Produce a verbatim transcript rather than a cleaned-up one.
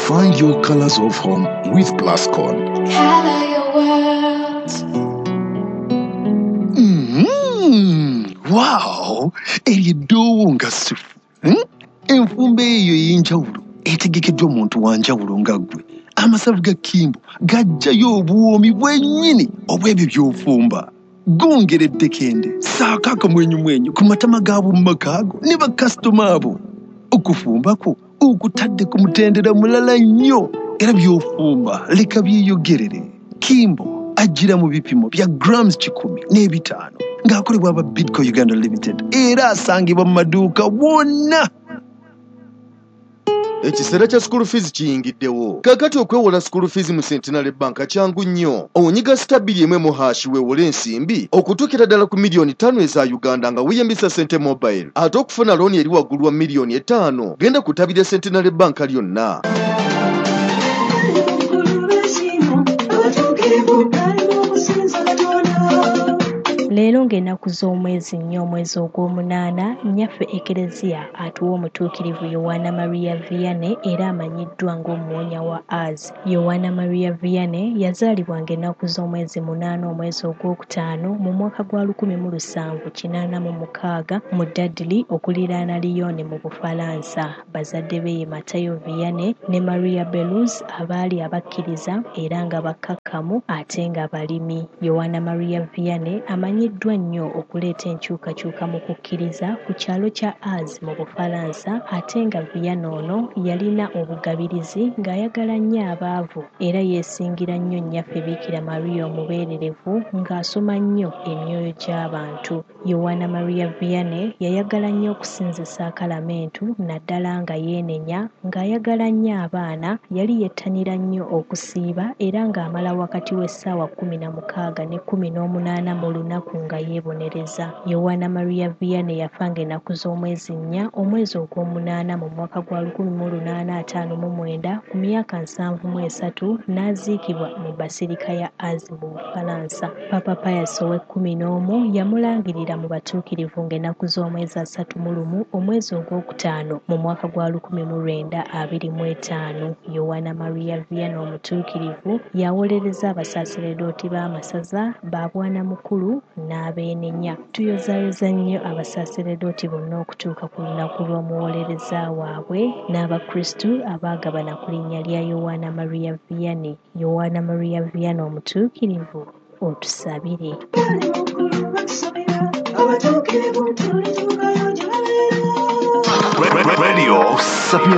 Find your colors of home with Plascon. Color your world. Mm-hmm. Wow! Eridowo nga sufu. Hmm? Enfumba eyo y'enjawulo etegekeddwa omuntu wa njawulo nga ggwe. Amasavu ga Kimbo gajjayo obuwoomi bwennyini obw'ebyo by'ofumba. Gongeredde kende saako akamwenyumwenyu ku matama gaabo mu maka ago ne bakasitoma abo. Okufumba kwo okutadde ku mutendera mulala nnyo era by'ofumba leka byeyogerere. Kimbo ajjira mu bipimo bya grams kikumi n'ebitaano ng'akolebwa aba Bidco Uganda Limited era asangibwa mu maduuka wonna. Ekiseera kya school fees kiyingiddewo. Kakati okwewola school fees mu Centenary Bank kyangu nnyo. Onyiga stabili emwe mu hashi weewole ensimbi okutuukira ddala ku miliyoni ttaano eza Uganda nga weeyambisa Sente Mobile. Ate okufuna looni eri waggulu wa miliyoni etaano genda kutabira Centenary Bank lyonna. Leero ng'ennaku z'omwezi nnyo omwezi ogw'omunaana nnyaffe Ekereziya atuwa omutuukirivu Yowaana Maria Vianney era amanyiddwa ng'omuwonya wa Az. Yowaana Maria Vianney yazaalibwa ng'ennaku z'omwezi munaana omwezi ogwokutaano mu mwaka gwa lukumi mu lusanvu kinaana mu mukaaga mu Dudley okuliraana Lyon mu Bufalansa. Bazadde be ye Matayo Vianney ne Maria Beluz abaali abakkiriza era nga bakkakkamu ate nga balimi. Yowaana Maria Vianney amanyi ddwa nnyo okuleeta enkyukakyuka mu kukkiriza ku kyalo kya Az mu Bufalansa ate nga Vianney ono yalina obugabirizi ng'ayagala nnyo abaavu era yeesingira nnyo nnyaffe Biikira Maria omubeererevu ng'asoma nnyo emyoyo gy'abantu. Yowaana Maria Vianney yayagala nnyo okusinzisa Akalamentu naddala nga yeenenya ng'ayagala nnyo abaana yali yettanira nnyo okusiiba era ng'amala wakati w'essaawa kkumi na mukaaga ne kkumi n'omunaana mu lunaku nga yeebonereza. Yowaana Maria Vianney yafa ng'ennaku z'omwezi nnya omwezi ogw'omunaana mu mwaka gwa lukumi mu lunaana ataano mu mwenda ku myaka nsanvu mu esatu n'aziikibwa mu basirika ya Az mu Bufalansa. Papa Pius ow'ekkumi n'omu yamulangirira mu batuukirivu ng'ennaku z'omwezi asatu mu lumu omwezi ogwokutaano mu mwaka gwa lukumi mu lwenda abiri mu etaano. Yowaana Maria Vianney omutuukirivu yawolereza abasaaseredooti b'amasaza ba Bwanamukulu n'abeenenya. Tuyozaayoza nnyo abasaaseredooti bonna okutuuka ku lunaku lw'omuwolereza waabwe n'Abakristu abaagabana ku linnya lya Yowaana Maria Vianney. Yowaana Maria Vianney omutuukirivu otusabire. Radio